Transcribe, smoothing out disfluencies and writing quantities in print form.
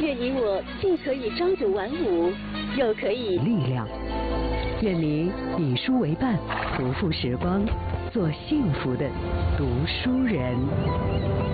愿你我既可以朝九晚五，又可以力量。愿你以书为伴，不负时光，做幸福的读书人。